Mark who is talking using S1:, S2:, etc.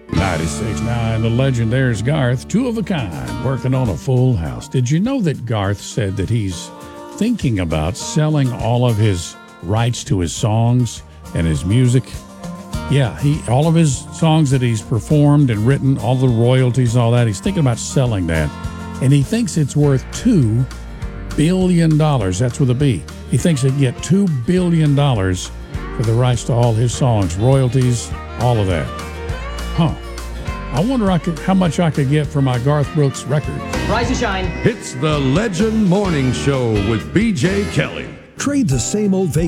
S1: 96.9, the legend, there's Garth, two of a kind, working on a full house. Did you know that Garth said that he's thinking about selling all of his rights to his songs and his music? Yeah, all of his songs that he's performed and written, all the royalties, all that, he's thinking about selling that. And he thinks it's worth $2 billion. That's with a B. He thinks he can get $2 billion for the rights to all his songs, royalties, all of that. Huh. I wonder how much I could get for my Garth Brooks record.
S2: Rise and shine.
S3: It's the Legend Morning Show with BJ Kelly.
S4: Trade the same old vacation